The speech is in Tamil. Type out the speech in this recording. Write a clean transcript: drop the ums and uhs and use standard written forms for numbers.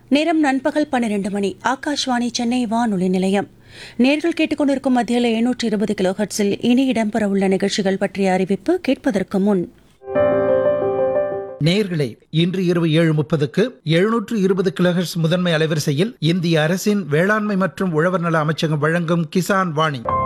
நேரம் நண்பகல் 12 மணி. ஆகாஷ்வாணி சென்னை வானொலி நிலையம். நேர்கள் கேட்டுக்கொண்டிருக்கும் மத்தியில் 720 கிலோஹெர்ட்ஸில் இனி இடம்பெறவுள்ள நிகழ்ச்சிகள் பற்றிய அறிவிப்பு கேட்பதற்கு முன் நேயர்களே, இன்று இரவு 7:30க்கு 720 கிலோஹெர்ட்ஸ் முதன்மை அலைவரிசையில் இந்திய அரசின் வேளாண்மை மற்றும் உழவர் நல அமைச்சகம் வழங்கும் கிசான் வாணி.